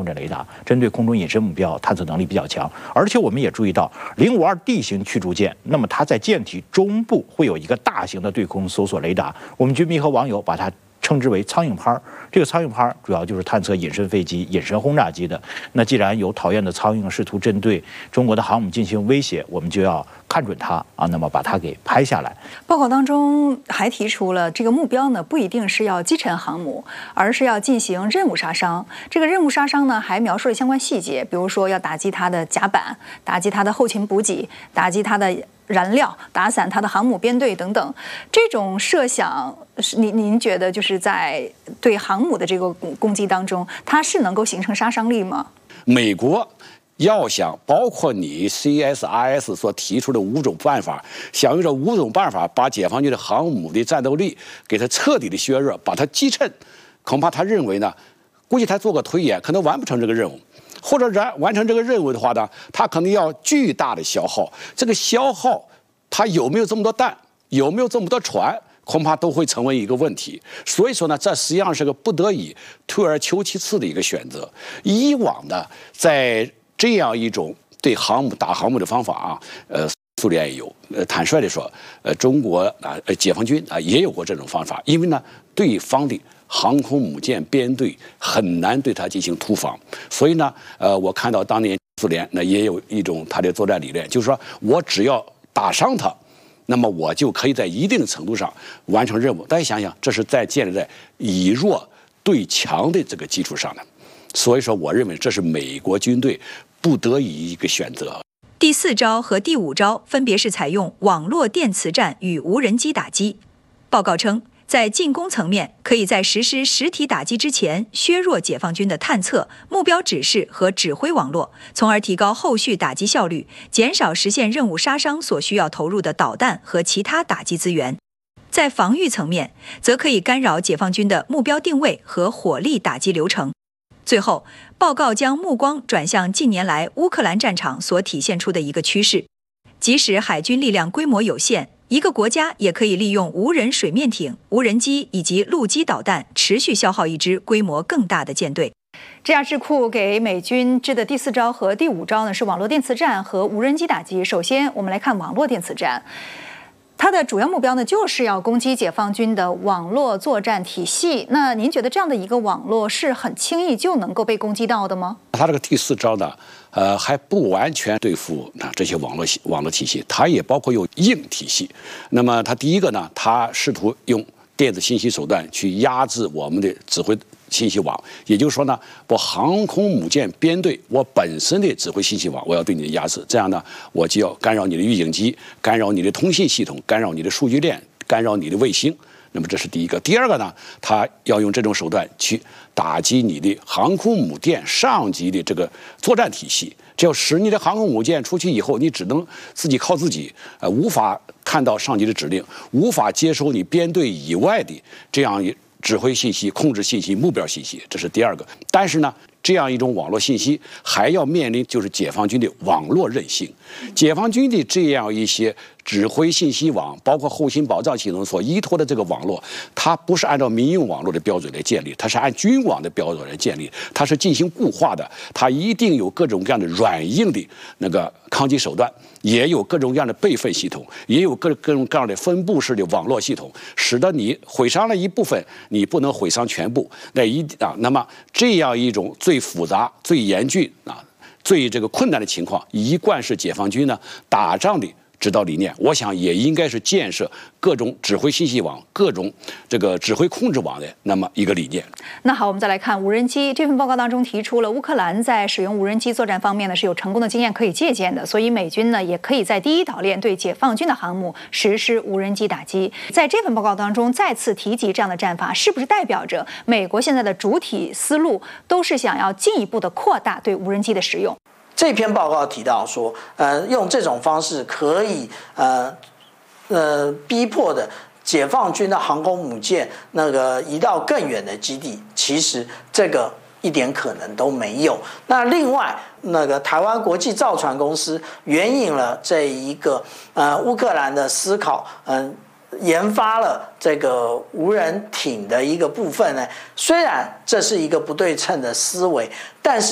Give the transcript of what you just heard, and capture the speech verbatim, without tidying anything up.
控制雷达，针对空中隐身目标探测能力比较强。而且我们也注意到，零五二 D 型驱逐舰，那么它在舰体中部会有一个大型的对空搜索雷达，我们军迷和网友把它称之为苍蝇拍。这个苍蝇拍主要就是探测隐身飞机、隐身轰炸机的。那既然有讨厌的苍蝇试图针对中国的航母进行威胁，我们就要看准它啊，那么把它给拍下来。 报告当中还提出了这个目标呢，不一定是要击沉航母，而是要进行任务杀伤。这个任务杀伤呢，还描述了相关细节，比如说要打击它的甲板，打击它的后勤补给，打击它的燃料，打散它的航母编队等等。这种设想，您您觉得就是在对航母的这个攻击当中，它是能够形成杀伤力吗？ 美国要想包括你 C S I S 所提出的五种办法，想用这五种办法把解放军的航母的战斗力给它彻底的削弱，把它击沉，恐怕他认为呢，估计他做个推演，可能完不成这个任务。或者完完成这个任务的话呢，他可能要巨大的消耗。这个消耗，他有没有这么多弹，有没有这么多船，恐怕都会成为一个问题。所以说呢，这实际上是个不得已、退而求其次的一个选择。以往的在这样一种对航母打航母的方法啊，呃，苏联也有。呃，坦率地说，呃，中国啊，呃，解放军啊也有过这种方法，因为呢，对方的航空母舰编队很难对它进行突防，所以呢，呃，我看到当年苏联那也有一种它的作战理念，就是说我只要打伤它，那么我就可以在一定程度上完成任务。大家想想，这是在建立在以弱对强的这个基础上的，所以说，我认为这是美国军队不得已一个选择。 第四招和第五招分别是采用网络电磁战与无人机打击。报告称，在进攻层面，可以在实施实体打击之前削弱解放军的探测、目标指示和指挥网络，从而提高后续打击效率，减少实现任务杀伤所需要投入的导弹和其他打击资源。在防御层面，则可以干扰解放军的目标定位和火力打击流程。最后，报告将目光转向近年来乌克兰战场所体现出的一个趋势：即使海军力量规模有限，一个国家也可以利用无人水面艇、无人机以及陆基导弹持续消耗一支规模更大的舰队。 这家智库给美军制的第四招和第五招呢，是网络电磁战和无人机打击。首先，我们来看网络电磁战。它的主要目标呢，就是要攻击解放军的网络作战体系。那您觉得这样的一个网络是很轻易就能够被攻击到的吗？ 它这个第四招呢，呃，还不完全对付啊这些网络网络体系，它也包括有硬体系。那么它第一个呢，它试图用电子信息手段去压制我们的指挥信息网，也就是说呢，我航空母舰编队我本身的指挥信息网，我要对你的压制，这样呢，我就要干扰你的预警机，干扰你的通信系统，干扰你的数据链，干扰你的卫星。那么这是第一个。第二个呢，它要用这种手段去打击你的航空母舰上级的这个作战体系，这要使你的航空母舰出去以后，你只能自己靠自己，呃，无法看到上级的指令，无法接收你编队以外的这样一指挥信息、控制信息、目标信息，这是第二个。但是呢，这样一种网络信息还要面临就是解放军的网络韧性，解放军的这样一些指挥信息网，包括后勤保障系统所依托的这个网络，它不是按照民用网络的标准来建立，它是按军网的标准来建立，它是进行固化的，它一定有各种各样的软硬的那个抗击手段，也有各种各样的备份系统，也有各各种各样的分布式的网络系统，使得你毁伤了一部分，你不能毁伤全部。那一啊，那么这样一种最复杂、最严峻啊、最这个困难的情况，一贯是解放军呢打仗的指导理念，我想也应该是建设各种指挥信息网、各种这个指挥控制网的那么一个理念。 那好，我们再来看无人机。这份报告当中提出了乌克兰在使用无人机作战方面呢是有成功的经验可以借鉴的，所以美军呢也可以在第一岛链对解放军的航母实施无人机打击。在这份报告当中再次提及这样的战法，是不是代表着美国现在的主体思路都是想要进一步的扩大对无人机的使用？ 这篇报告提到说，呃，用这种方式可以呃呃逼迫的解放军的航空母舰那个移到更远的基地，其实这个一点可能都没有。那另外，那个台湾国际造船公司援引了这一个呃乌克兰的思考，嗯、呃。研发了这个无人艇的一个部分呢，虽然这是一个不对称的思维，但是